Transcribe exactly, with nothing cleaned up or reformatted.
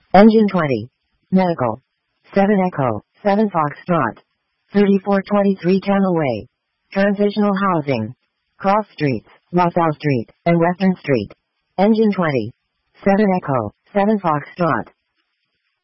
Engine twenty. Medical. seven Echo, seven Foxtrot. thirty-four twenty-three Camel Way. Transitional housing. Cross Streets, LaSalle Street, and Western Street. Engine twenty. seven Echo, seven Foxtrot.